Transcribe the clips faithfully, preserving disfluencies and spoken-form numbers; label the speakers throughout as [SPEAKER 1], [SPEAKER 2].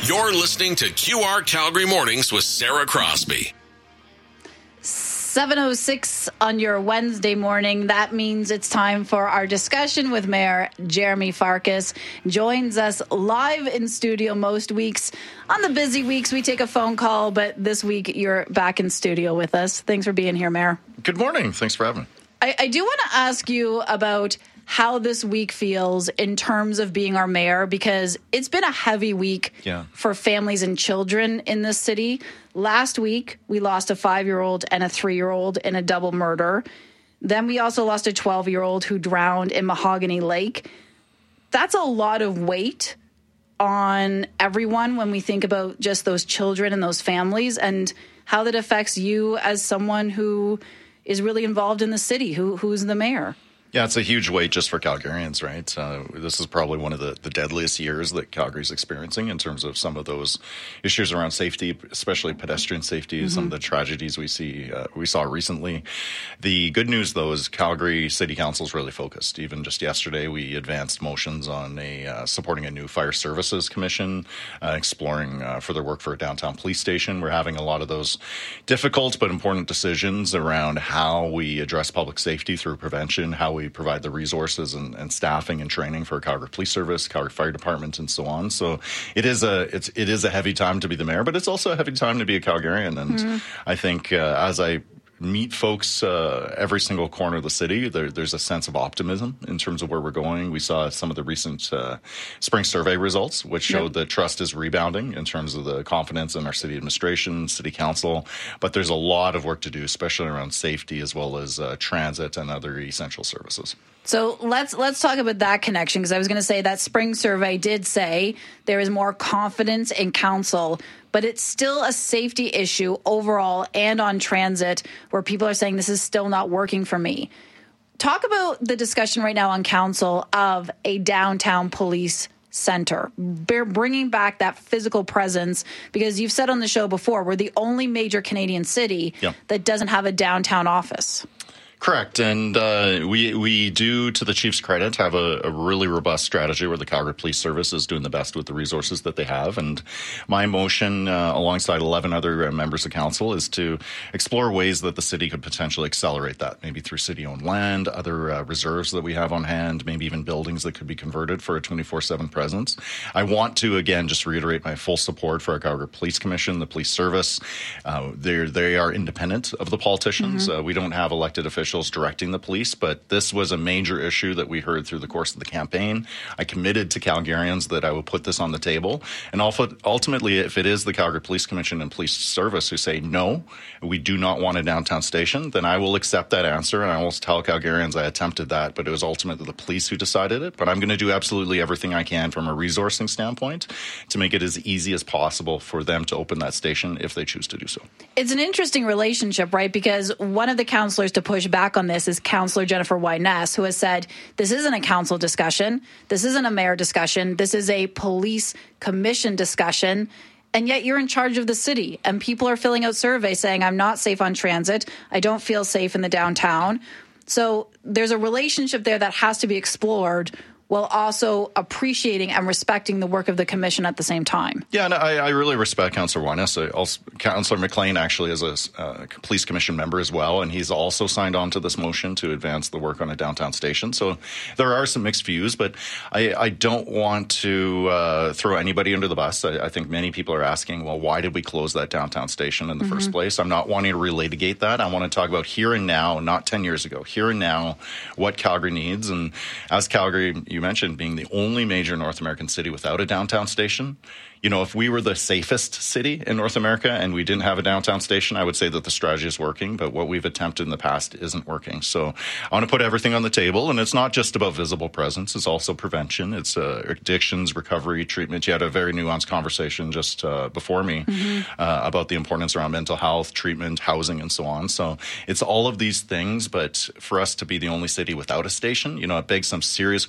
[SPEAKER 1] You're listening to Q R Calgary Mornings with Sarah Crosby.
[SPEAKER 2] seven oh six on your Wednesday morning. That means it's time for our discussion with Mayor Jeremy Farkas. Joins us live in studio most weeks. On the busy weeks, we take a phone call, but this week you're back in studio with us. Thanks for being here, Mayor.
[SPEAKER 3] Good morning. Thanks for having me.
[SPEAKER 2] I, I do want to ask you about how this week feels in terms of being our mayor, because it's been a heavy week
[SPEAKER 3] yeah.
[SPEAKER 2] for families and children in this city. Last week, we lost a five-year-old and a three-year-old in a double murder. Then we also lost a twelve-year-old who drowned in Mahogany Lake. That's a lot of weight on everyone when we think about just those children and those families and how that affects you as someone who is really involved in the city, who who's the mayor.
[SPEAKER 3] Yeah, it's a huge weight just for Calgarians, right? Uh, this is probably one of the, the deadliest years that Calgary's experiencing in terms of some of those issues around safety, especially pedestrian safety, mm-hmm. some of the tragedies we see uh, we saw recently. The good news, though, is Calgary City Council is really focused. Even just yesterday, we advanced motions on a uh, supporting a new fire services commission, uh, exploring uh, further work for a downtown police station. We're having a lot of those difficult but important decisions around how we address public safety through prevention, how we We provide the resources and, and staffing and training for Calgary Police Service, Calgary Fire Department, and so on. So it is a it's it is a heavy time to be the mayor, but it's also a heavy time to be a Calgarian. And mm-hmm. I think uh, as I meet folks uh, every single corner of the city, there, there's a sense of optimism in terms of where we're going. We saw some of the recent uh, spring survey results, which showed yep. that trust is rebounding in terms of the confidence in our city administration, city council. But there's a lot of work to do, especially around safety as well as uh, transit and other essential services.
[SPEAKER 2] So let's let's talk about that connection, because I was going to say that spring survey did say there is more confidence in council, but it's still a safety issue overall and on transit where people are saying this is still not working for me. Talk about the discussion right now on council of a downtown police center, bringing back that physical presence, because you've said on the show before, we're the only major Canadian city
[SPEAKER 3] yep.
[SPEAKER 2] that doesn't have a downtown office.
[SPEAKER 3] Correct. And uh, we we do, to the chief's credit, have a, a really robust strategy where the Calgary Police Service is doing the best with the resources that they have. And my motion, uh, alongside eleven other uh, members of council, is to explore ways that the city could potentially accelerate that, maybe through city-owned land, other uh, reserves that we have on hand, maybe even buildings that could be converted for a twenty-four seven presence. I want to, again, just reiterate my full support for our Calgary Police Commission, the police service. Uh, they are independent of the politicians. Mm-hmm. Uh, we don't have elected officials directing the police, but this was a major issue that we heard through the course of the campaign. I committed to Calgarians that I would put this on the table. And ultimately, if it is the Calgary Police Commission and Police Service who say, no, we do not want a downtown station, then I will accept that answer. And I will tell Calgarians I attempted that, but it was ultimately the police who decided it. But I'm going to do absolutely everything I can from a resourcing standpoint to make it as easy as possible for them to open that station if they choose to do so.
[SPEAKER 2] It's an interesting relationship, right? Because one of the councillors to push back on this is Councillor Jennifer White-Ness, who has said this isn't a council discussion, this isn't a mayor discussion, this is a police commission discussion, and yet you're in charge of the city, and people are filling out surveys saying I'm not safe on transit, I don't feel safe in the downtown. So there's a relationship there that has to be explored, while also appreciating and respecting the work of the commission at the same time.
[SPEAKER 3] Yeah, and I, I really respect Councillor White-Ness. Councillor McLean actually is a uh, police commission member as well, and he's also signed on to this motion to advance the work on a downtown station. So there are some mixed views, but I, I don't want to uh, throw anybody under the bus. I, I think many people are asking, well, why did we close that downtown station in the mm-hmm. first place? I'm not wanting to relitigate that. I want to talk about here and now, not ten years ago, here and now, what Calgary needs. And as Calgary, you mentioned, being the only major North American city without a downtown station. You know, if we were the safest city in North America and we didn't have a downtown station, I would say that the strategy is working, but what we've attempted in the past isn't working. So I want to put everything on the table, and it's not just about visible presence. It's also prevention. It's uh, addictions, recovery, treatment. You had a very nuanced conversation just uh, before me mm-hmm. uh, about the importance around mental health, treatment, housing, and so on. So it's all of these things, but for us to be the only city without a station, you know, it begs some serious questions.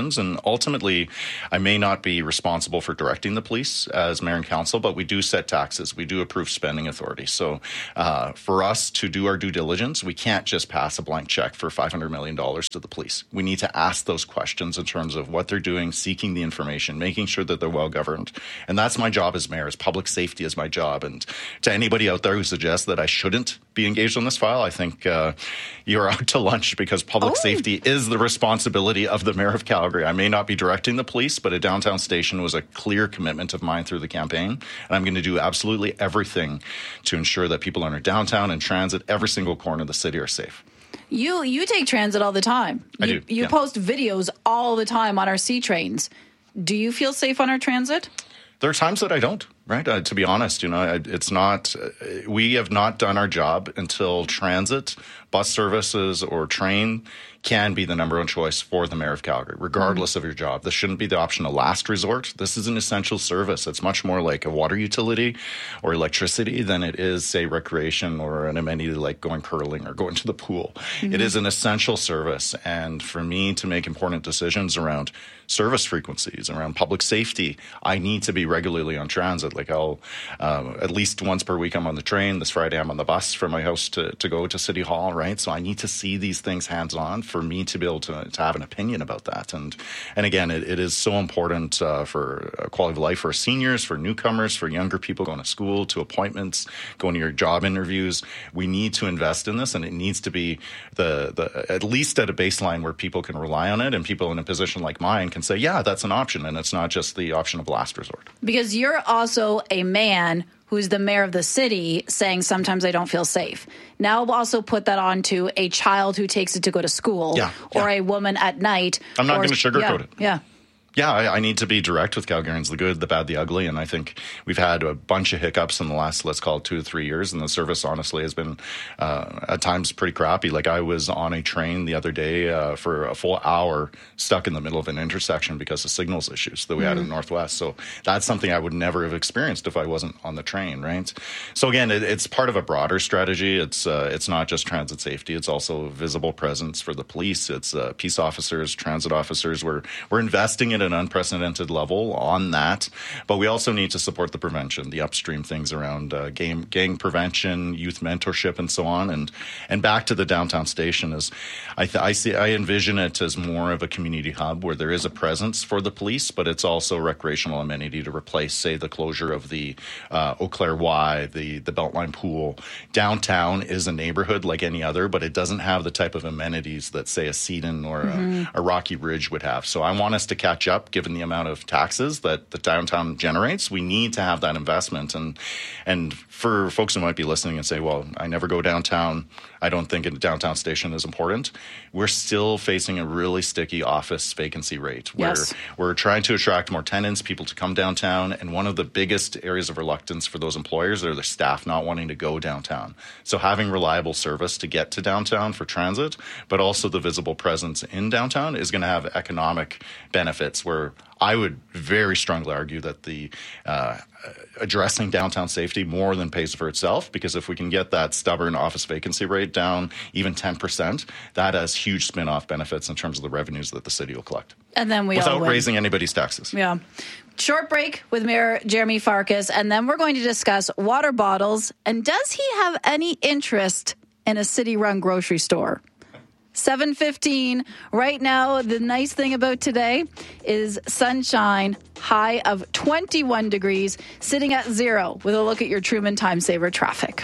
[SPEAKER 3] decisions. And ultimately, I may not be responsible for directing the police as mayor and council, but we do set taxes. We do approve spending authority. So uh, for us to do our due diligence, we can't just pass a blank check for five hundred million dollars to the police. We need to ask those questions in terms of what they're doing, seeking the information, making sure that they're well governed. And that's my job as mayor, as public safety is my job. And to anybody out there who suggests that I shouldn't be engaged on this file, I think uh, you're out to lunch, because public oh. safety is the responsibility of the mayor of Calgary. I may not be directing the police, but a downtown station was a clear commitment of mine through the campaign. And I'm going to do absolutely everything to ensure that people in our downtown and transit, every single corner of the city, are safe.
[SPEAKER 2] You you take transit all the time.
[SPEAKER 3] I
[SPEAKER 2] you,
[SPEAKER 3] do.
[SPEAKER 2] You
[SPEAKER 3] yeah.
[SPEAKER 2] post videos all the time on our C trains. Do you feel safe on our transit?
[SPEAKER 3] There are times that I don't, right? Uh, to be honest, you know, it's not, uh, we have not done our job until transit, bus services, or train can be the number one choice for the mayor of Calgary, regardless mm-hmm. of your job. This shouldn't be the option of last resort. This is an essential service. It's much more like a water utility or electricity than it is, say, recreation or an amenity like going curling or going to the pool. Mm-hmm. It is an essential service. And for me to make important decisions around service frequencies, around public safety, I need to be regularly on transit. Like I'll, uh, at least once per week I'm on the train. This Friday I'm on the bus from my house to, to go to City Hall, right? So I need to see these things hands-on for me to be able to, to have an opinion about that. And and again, it, it is so important uh, for quality of life for seniors, for newcomers, for younger people going to school, to appointments, going to your job interviews. We need to invest in this, and it needs to be the, the at least at a baseline where people can rely on it, and people in a position like mine can say, yeah, that's an option, and it's not just the option of last resort.
[SPEAKER 2] Because you're also a man who's the mayor of the city, saying sometimes I don't feel safe. Now also put that on to a child who takes it to go to school,
[SPEAKER 3] yeah,
[SPEAKER 2] or
[SPEAKER 3] yeah.
[SPEAKER 2] a woman at night.
[SPEAKER 3] I'm not going to sugarcoat
[SPEAKER 2] yeah,
[SPEAKER 3] it.
[SPEAKER 2] Yeah.
[SPEAKER 3] Yeah, I, I need to be direct with Calgarians, the good, the bad, the ugly. And I think we've had a bunch of hiccups in the last, let's call it two to three years. And the service, honestly, has been uh, at times pretty crappy. Like I was on a train the other day uh, for a full hour stuck in the middle of an intersection because of signals issues that we mm-hmm. had in the Northwest. So that's something I would never have experienced if I wasn't on the train, right? So again, it, it's part of a broader strategy. It's uh, it's not just transit safety. It's also visible presence for the police. It's uh, peace officers, transit officers. We're, we're investing in an unprecedented level on that, but we also need to support the prevention, the upstream things around uh, gang, gang prevention, youth mentorship, and so on. And and back to the downtown station is, I, th- I see, I envision it as more of a community hub where there is a presence for the police, but it's also a recreational amenity to replace, say, the closure of the uh, Eau Claire Y, the the Beltline pool. Downtown is a neighborhood like any other, but it doesn't have the type of amenities that, say, a Seaton or mm-hmm. a, a Rocky Ridge would have. So I want us to catch up, given the amount of taxes that the downtown generates. We need to have that investment. And and for folks who might be listening and say, well, I never go downtown, I don't think a downtown station is important. We're still facing a really sticky office vacancy rate where
[SPEAKER 2] yes.
[SPEAKER 3] we're trying to attract more tenants, people to come downtown. And one of the biggest areas of reluctance for those employers are their staff not wanting to go downtown. So having reliable service to get to downtown for transit, but also the visible presence in downtown is going to have economic benefits where I would very strongly argue that the uh, addressing downtown safety more than pays for itself, because if we can get that stubborn office vacancy rate down even ten percent, that has huge spin-off benefits in terms of the revenues that the city will collect.
[SPEAKER 2] And then we
[SPEAKER 3] without
[SPEAKER 2] all win.
[SPEAKER 3] raising anybody's taxes.
[SPEAKER 2] Yeah. Short break with Mayor Jeremy Farkas, and then we're going to discuss water bottles, and does he have any interest in a city-run grocery store? seven fifteen right now. The nice thing about today is sunshine, high of twenty-one degrees, sitting at zero with a look at your Truman Time Saver traffic.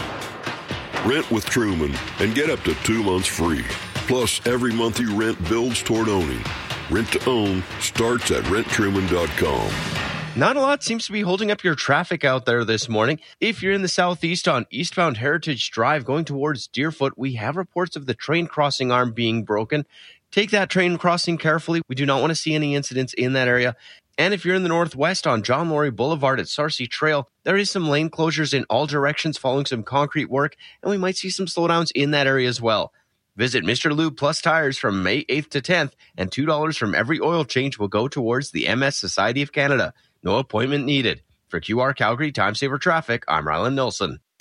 [SPEAKER 4] Rent with Truman and get up to two months free. Plus, every month you rent builds toward owning. Rent to own starts at rent truman dot com.
[SPEAKER 5] Not a lot seems to be holding up your traffic out there this morning. If you're in the southeast on eastbound Heritage Drive going towards Deerfoot, we have reports of the train crossing arm being broken. Take that train crossing carefully. We do not want to see any incidents in that area. And if you're in the northwest on John Laurie Boulevard at Sarcee Trail, there is some lane closures in all directions following some concrete work, and we might see some slowdowns in that area as well. Visit Mister Lube Plus Tires from May eighth to tenth, and two dollars from every oil change will go towards the M S Society of Canada. No appointment needed. For Q R Calgary Time Saver Traffic, I'm Rylan Nilsson.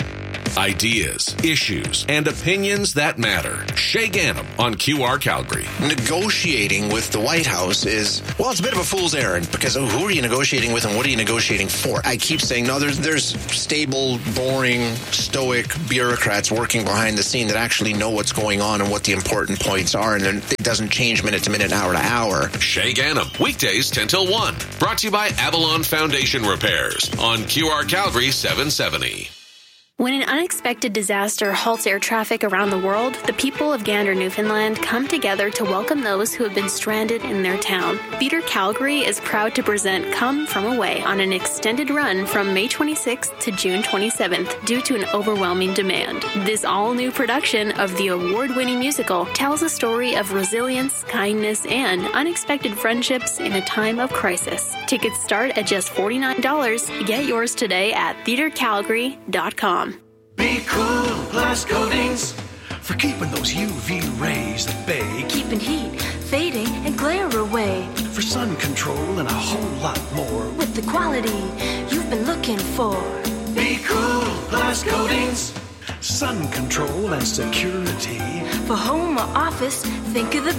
[SPEAKER 1] Ideas, issues, and opinions that matter. Shay Ganem on Q R Calgary.
[SPEAKER 6] Negotiating with the White House is, well, it's a bit of a fool's errand because oh, who are you negotiating with and what are you negotiating for? I keep saying, no, there's, there's stable, boring, stoic bureaucrats working behind the scene that actually know what's going on and what the important points are, and then it doesn't change minute to minute, hour to hour.
[SPEAKER 1] Shay Ganem, weekdays ten till one. Brought to you by Avalon Foundation Repairs on Q R Calgary seven seventy.
[SPEAKER 7] When an unexpected disaster halts air traffic around the world, the people of Gander, Newfoundland come together to welcome those who have been stranded in their town. Theatre Calgary is proud to present Come From Away on an extended run from May twenty-sixth to June twenty-seventh due to an overwhelming demand. This all-new production of the award-winning musical tells a story of resilience, kindness, and unexpected friendships in a time of crisis. Tickets start at just forty-nine dollars. Get yours today at theatre calgary dot com.
[SPEAKER 8] Be Cool Glass Coatings for keeping those U V rays at bay.
[SPEAKER 9] Keeping heat, fading, and glare away.
[SPEAKER 8] For sun control and a whole lot more.
[SPEAKER 9] With the quality you've been looking for.
[SPEAKER 8] Be Cool Glass Coatings. Sun control and security.
[SPEAKER 9] For home or office, think of the